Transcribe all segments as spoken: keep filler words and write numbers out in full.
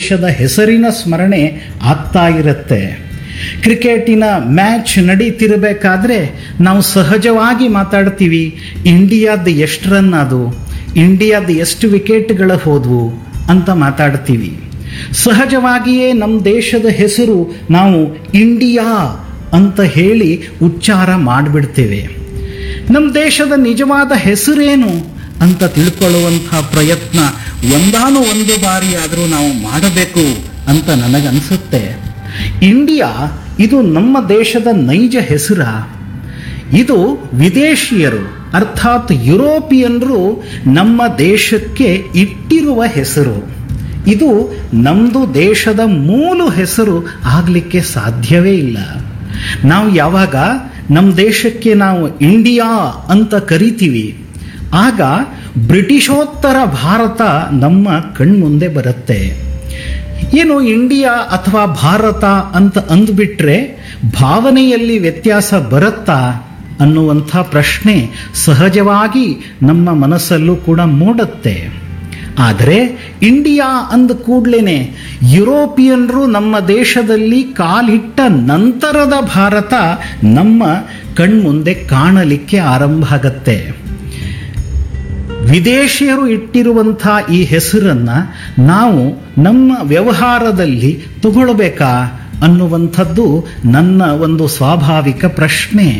ದೇಶದ ಹೆಸರಿನ ಸ್ಮರಣೆ ಆಗ್ತಾ ಇರುತ್ತೆ. ಕ್ರಿಕೆಟಿನ ಮ್ಯಾಚ್ ನಡೀತಿರಬೇಕಾದ್ರೆ ನಾವು ಸಹಜವಾಗಿ ಮಾತಾಡ್ತೀವಿ, ಇಂಡಿಯಾದ ಎಷ್ಟು ರನ್ ಅದು, ಇಂಡಿಯಾದ ಎಷ್ಟು ವಿಕೆಟ್ಗಳ ಹೋದ್ವು ಅಂತ ಮಾತಾಡ್ತೀವಿ. ಸಹಜವಾಗಿಯೇ ನಮ್ಮ ದೇಶದ ಹೆಸರು ನಾವು ಇಂಡಿಯಾ ಅಂತ ಹೇಳಿ ಉಚ್ಚಾರ ಮಾಡಿಬಿಡ್ತೇವೆ. ನಮ್ಮ ದೇಶದ ನಿಜವಾದ ಹೆಸರೇನು ಅಂತ ತಿಳ್ಕೊಳ್ಳುವಂಥ ಪ್ರಯತ್ನ ಒಂದಾನು ಒಂದು ಬಾರಿ ಆದರೂ ನಾವು ಮಾಡಬೇಕು ಅಂತ ನನಗನ್ಸುತ್ತೆ. ಇಂಡಿಯಾ ಇದು ನಮ್ಮ ದೇಶದ ನೈಜ ಹೆಸರ? ಇದು ವಿದೇಶಿಯರು ಅರ್ಥಾತ್ ಯುರೋಪಿಯನ್ರು ನಮ್ಮ ದೇಶಕ್ಕೆ ಇಟ್ಟಿರುವ ಹೆಸರು. ಇದು ನಮ್ಮದು ದೇಶದ ಮೂಲ ಹೆಸರು ಆಗಲಿಕ್ಕೆ ಸಾಧ್ಯವೇ ಇಲ್ಲ. ನಾವು ಯಾವಾಗ ನಮ್ಮ ದೇಶಕ್ಕೆ ನಾವು ಇಂಡಿಯಾ ಅಂತ ಕರಿತೀವಿ, ಆಗ ಬ್ರಿಟಿಷೋತ್ತರ ಭಾರತ ನಮ್ಮ ಕಣ್ಮುಂದೆ ಬರುತ್ತೆ. ಏನು ಇಂಡಿಯಾ ಅಥವಾ ಭಾರತ ಅಂತ ಅಂದ್ಬಿಟ್ರೆ ಭಾವನೆಯಲ್ಲಿ ವ್ಯತ್ಯಾಸ ಬರುತ್ತಾ ಅನ್ನುವಂಥ ಪ್ರಶ್ನೆ ಸಹಜವಾಗಿ ನಮ್ಮ ಮನಸ್ಸಲ್ಲೂ ಕೂಡ ಮೂಡುತ್ತೆ. ಆದರೆ ಇಂಡಿಯಾ ಅಂದ ಕೂಡಲೇ ಯುರೋಪಿಯನ್ರು ನಮ್ಮ ದೇಶದಲ್ಲಿ ಕಾಲಿಟ್ಟ ನಂತರದ ಭಾರತ ನಮ್ಮ ಕಣ್ಮುಂದೆ ಕಾಣಲಿಕ್ಕೆ ಆರಂಭ ಆಗತ್ತೆ. ವಿದೇಶಿಯರು ಇಟ್ಟಿರುವಂಥ ಈ ಹೆಸರನ್ನ ನಾವು ನಮ್ಮ ವ್ಯವಹಾರದಲ್ಲಿ ತಗೊಳ್ಬೇಕಾ ಅನ್ನುವಂಥದ್ದು ನನ್ನ ಒಂದು ಸ್ವಾಭಾವಿಕ ಪ್ರಶ್ನೆ.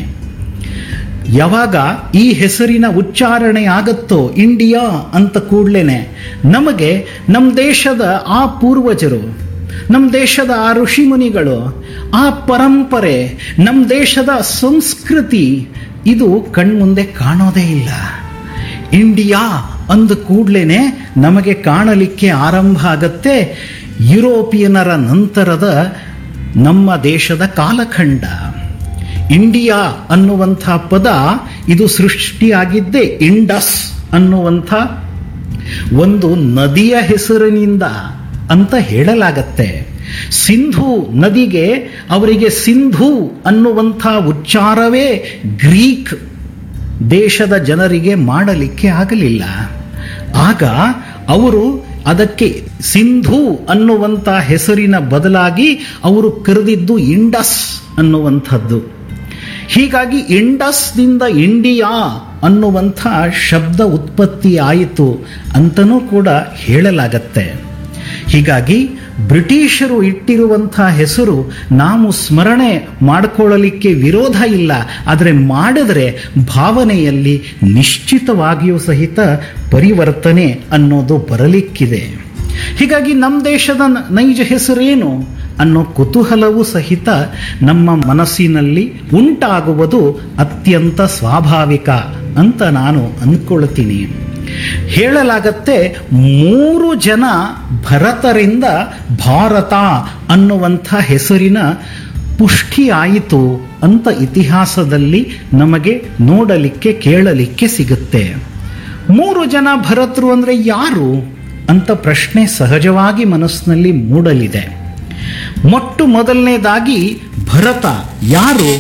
ಯಾವಾಗ ಈ ಹೆಸರಿನ ಉಚ್ಚಾರಣೆ ಆಗತ್ತೋ ಇಂಡಿಯಾ ಅಂತ ಕೂಡಲೇ ನಮಗೆ ನಮ್ಮ ದೇಶದ ಆ ಪೂರ್ವಜರು, ನಮ್ಮ ದೇಶದ ಆ ಋಷಿಮುನಿಗಳು, ಆ ಪರಂಪರೆ, ನಮ್ಮ ದೇಶದ ಸಂಸ್ಕೃತಿ ಇದು ಕಣ್ಮುಂದೆ ಕಾಣೋದೇ ಇಲ್ಲ. ಇಂಡಿಯಾ ಅಂದ ಕೂಡಲೇ ನಮಗೆ ಕಾಣಲಿಕ್ಕೆ ಆರಂಭ ಆಗತ್ತೆ ಯುರೋಪಿಯನರ ನಂತರದ ನಮ್ಮ ದೇಶದ ಕಾಲಖಂಡ. ಇಂಡಿಯಾ ಅನ್ನುವಂಥ ಪದ ಇದು ಸೃಷ್ಟಿಯಾಗಿದ್ದೇ ಇಂಡಸ್ ಅನ್ನುವಂಥ ಒಂದು ನದಿಯ ಹೆಸರಿನಿಂದ ಅಂತ ಹೇಳಲಾಗತ್ತೆ. ಸಿಂಧು ನದಿಗೆ ಅವರಿಗೆ ಸಿಂಧು ಅನ್ನುವಂಥ ಉಚ್ಚಾರವೇ ಗ್ರೀಕ್ ದೇಶದ ಜನರಿಗೆ ಮಾಡಲಿಕ್ಕೆ ಆಗಲಿಲ್ಲ. ಆಗ ಅವರು ಅದಕ್ಕೆ ಸಿಂಧು ಅನ್ನುವಂಥ ಹೆಸರಿನ ಬದಲಾಗಿ ಅವರು ಕರೆದಿದ್ದು ಇಂಡಸ್ ಅನ್ನುವಂಥದ್ದು. ಹೀಗಾಗಿ ಇಂಡಸ್ನಿಂದ ಇಂಡಿಯಾ ಅನ್ನುವಂಥ ಶಬ್ದ ಉತ್ಪತ್ತಿ ಆಯಿತು ಅಂತನೂ ಕೂಡ ಹೇಳಲಾಗತ್ತೆ. ಹೀಗಾಗಿ ಬ್ರಿಟಿಷರು ಇಟ್ಟಿರುವಂಥ ಹೆಸರು ನಾವು ಸ್ಮರಣೆ ಮಾಡಿಕೊಳ್ಳಲಿಕ್ಕೆ ವಿರೋಧ ಇಲ್ಲ. ಆದರೆ ಮಾಡಿದರೆ ಭಾವನೆಯಲ್ಲಿ ನಿಶ್ಚಿತವಾಗಿಯೂ ಸಹಿತ ಪರಿವರ್ತನೆ ಅನ್ನೋದು ಬರಲಿಕ್ಕಿದೆ. ಹೀಗಾಗಿ ನಮ್ಮ ದೇಶದ ನೈಜ ಹೆಸರೇನು ಅನ್ನೋ ಕುತೂಹಲವೂ ಸಹಿತ ನಮ್ಮ ಮನಸ್ಸಿನಲ್ಲಿ ಉಂಟಾಗುವುದು ಅತ್ಯಂತ ಸ್ವಾಭಾವಿಕ ಅಂತ ನಾನು ಅಂದ್ಕೊಳ್ತೀನಿ. ಹೇಳಲಾಗತ್ತೆ ಮೂರು ಜನ ಭರತರಿಂದ ಭಾರತ ಅನ್ನುವಂಥ ಹೆಸರಿನ ಪುಷ್ಟಿ ಆಯಿತು ಅಂತ ಇತಿಹಾಸದಲ್ಲಿ ನಮಗೆ ನೋಡಲಿಕ್ಕೆ ಕೇಳಲಿಕ್ಕೆ ಸಿಗುತ್ತೆ. ಮೂರು ಜನ ಭರತರು ಅಂದರೆ ಯಾರು ಅಂತ ಪ್ರಶ್ನೆ ಸಹಜವಾಗಿ ಮನಸ್ಸಿನಲ್ಲಿ ಮೂಡಲಿದೆ. ಮೊಟ್ಟ ಮೊದಲನೇದಾಗಿ ಭರತ ಯಾರು?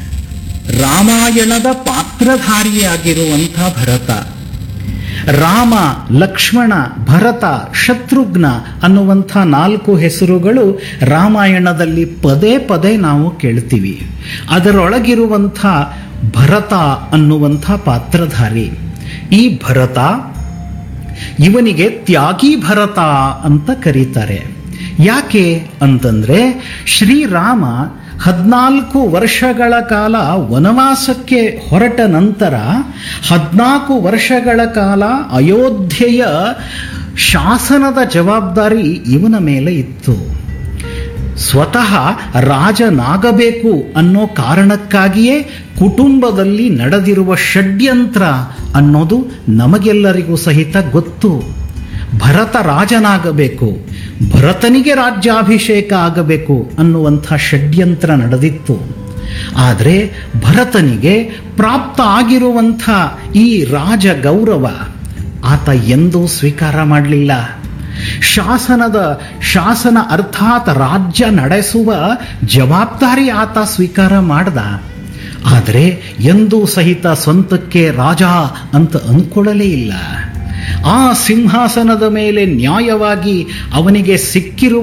ರಾಮಾಯಣದ ಪಾತ್ರಧಾರಿಯಾಗಿರುವಂಥ ಭರತ. ರಾಮ, ಲಕ್ಷ್ಮಣ, ಭರತ, ಶತ್ರುಘ್ನ ಅನ್ನುವಂಥ ನಾಲ್ಕು ಹೆಸರುಗಳು ರಾಮಾಯಣದಲ್ಲಿ ಪದೇ ಪದೇ ನಾವು ಕೇಳ್ತೀವಿ. ಅದರೊಳಗಿರುವಂಥ ಭರತ ಅನ್ನುವಂಥ ಪಾತ್ರಧಾರಿ. ಈ ಭರತ ಇವನಿಗೆ ತ್ಯಾಗಿ ಭರತ ಅಂತ ಕರೀತಾರೆ. ಯಾಕೆ ಅಂತಂದ್ರೆ ಶ್ರೀರಾಮ ಹದಿನಾಲ್ಕು ವರ್ಷಗಳ ಕಾಲ ವನವಾಸಕ್ಕೆ ಹೊರಟ ನಂತರ ಹದಿನಾಲ್ಕು ವರ್ಷಗಳ ಕಾಲ ಅಯೋಧ್ಯೆಯ ಶಾಸನದ ಜವಾಬ್ದಾರಿ ಇವನ ಮೇಲೆ ಇತ್ತು. ಸ್ವತಃ ರಾಜನಾಗಬೇಕು ಅನ್ನೋ ಕಾರಣಕ್ಕಾಗಿಯೇ ಕುಟುಂಬದಲ್ಲಿ ನಡೆದಿರುವ ಷಡ್ಯಂತ್ರ ಅನ್ನೋದು ನಮಗೆಲ್ಲರಿಗೂ ಸಹಿತ ಗೊತ್ತು. ಭರತ ರಾಜನಾಗಬೇಕು, ಭರತನಿಗೆ ರಾಜ್ಯಾಭಿಷೇಕ ಆಗಬೇಕು ಅನ್ನುವಂಥ ಷಡ್ಯಂತ್ರ ನಡೆದಿತ್ತು. ಆದರೆ ಭರತನಿಗೆ ಪ್ರಾಪ್ತ ಆಗಿರುವಂಥ ಈ ರಾಜ ಗೌರವ ಆತ ಎಂದೂ ಸ್ವೀಕಾರ ಮಾಡಲಿಲ್ಲ. ಶಾಸನದ ಶಾಸನ ಅರ್ಥಾತ್ ರಾಜ್ಯ ನಡೆಸುವ ಜವಾಬ್ದಾರಿ ಆತ ಸ್ವೀಕಾರ ಮಾಡ್ದ. ಆದರೆ ಎಂದೂ ಸಹಿತ ಸ್ವಂತಕ್ಕೆ ರಾಜ ಅಂತ ಅಂದ್ಕೊಳ್ಳಲೇ ಇಲ್ಲ. ಆ ಸಿಂಹಾಸನದ ಮೇಲೆ ನ್ಯಾಯವಾಗಿ ಅವನಿಗೆ ಸಿಕ್ಕಿರುವ